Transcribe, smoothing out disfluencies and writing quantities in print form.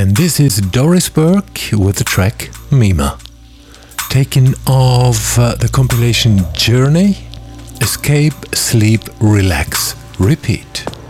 And this is Doris Burke with the track Mima, taken off the compilation Journey, Escape, Sleep, Relax, Repeat.